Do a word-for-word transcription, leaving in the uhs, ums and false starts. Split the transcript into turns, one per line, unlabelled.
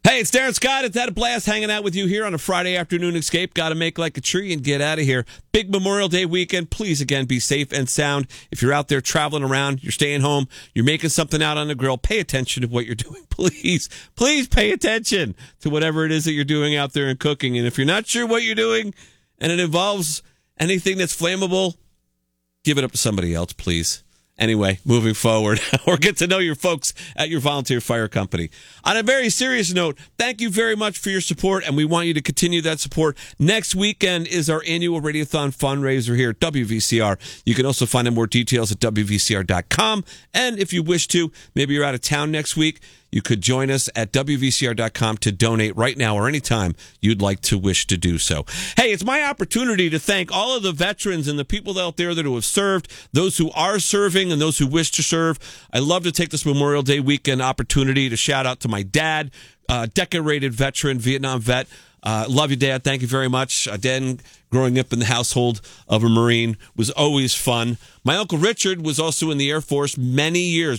Hey, it's Darren Scott. It's had a blast hanging out with you here on a Friday afternoon escape. Got to make like a tree and get out of here. Big Memorial Day weekend. Please, again, be safe and sound. If you're out there traveling around, you're staying home, you're making something out on the grill, pay attention to what you're doing. Please, please pay attention to whatever it is that you're doing out there and cooking. And if you're not sure what you're doing and it involves anything that's flammable, give it up to somebody else, please. Anyway, moving forward, or get to know your folks at your volunteer fire company. On a very serious note, thank you very much for your support, and we want you to continue that support. Next weekend is our annual Radiothon fundraiser here at W V C R. You can also find out more details at W V C R dot com. And if you wish to, maybe you're out of town next week, you could join us at W V C R dot com to donate right now or anytime you'd like to wish to do so. Hey, it's my opportunity to thank all of the veterans and the people out there that have served, those who are serving and those who wish to serve. I love to take this Memorial Day weekend opportunity to shout out to my dad, uh, decorated veteran, Vietnam vet. Uh, love you, Dad. Thank you very much. Uh, Dad, growing up in the household of a Marine was always fun. My Uncle Richard was also in the Air Force many years.